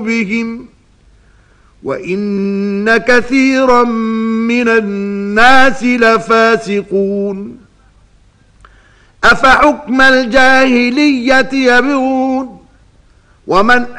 بهم وإن كثيرا من الناس لفاسقون أفحكم الجاهلية يبغون ومن